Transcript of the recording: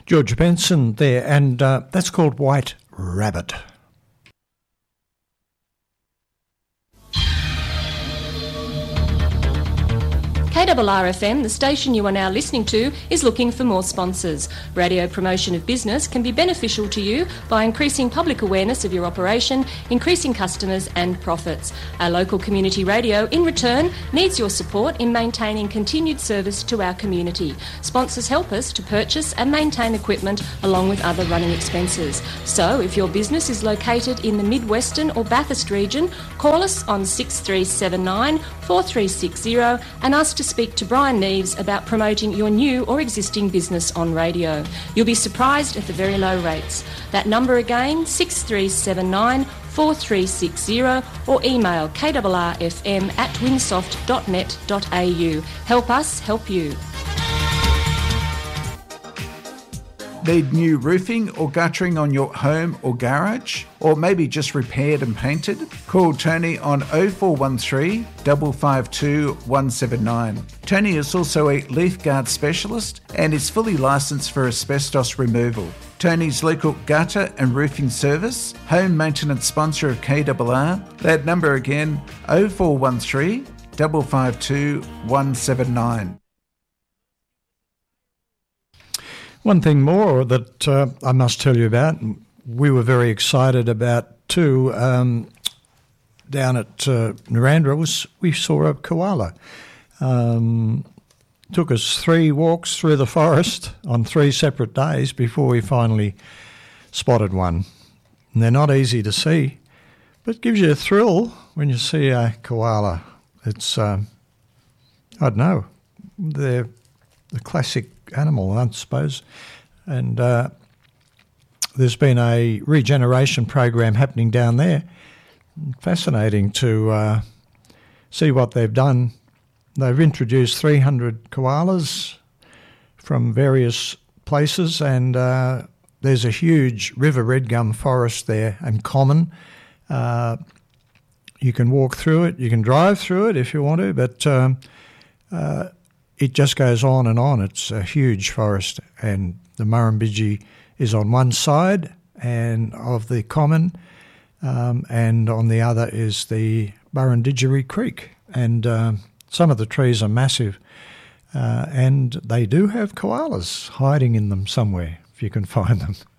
George Benson there, and that's called White Rabbit. KRRFM, the station you are now listening to, is looking for more sponsors. Radio promotion of business can be beneficial to you by increasing public awareness of your operation, increasing customers and profits. Our local community radio, in return, needs your support in maintaining continued service to our community. Sponsors help us to purchase and maintain equipment along with other running expenses. So, if your business is located in the Mid-Western or Bathurst region, call us on 6379 4360 and ask to speak to Brian Neves about promoting your new or existing business on radio. You'll be surprised at the very low rates. That number again, 6379 4360, or email krrfm@winsoft.net.au. Help us help you. Need new roofing or guttering on your home or garage? Or maybe just repaired and painted? Call Tony on 0413 552 179. Tony is also a leaf guard specialist and is fully licensed for asbestos removal. Tony's local gutter and roofing service, home maintenance sponsor of KRR. That number again, 0413 552 179. One thing more that I must tell you about, we were very excited about too, down at Narandra, was we saw a koala. Took us 3 walks through the forest on 3 separate days before we finally spotted one. And they're not easy to see, but it gives you a thrill when you see a koala. It's, I don't know, they're the classic animal, I suppose. And there's been a regeneration program happening down there. Fascinating to see what they've done. They've introduced 300 koalas from various places, and there's a huge river redgum forest there and common. You can walk through it, you can drive through it if you want to, but it just goes on and on. It's a huge forest, and the Murrumbidgee is on one side and of the common, and on the other is the Burrendidgery Creek. And some of the trees are massive, and they do have koalas hiding in them somewhere, if you can find them.